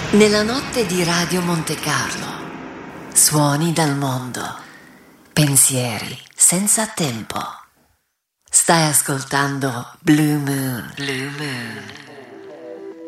Nella notte di Radio Monte Carlo, suoni dal mondo, pensieri senza tempo. Stai ascoltando Blue Moon. Blue Moon.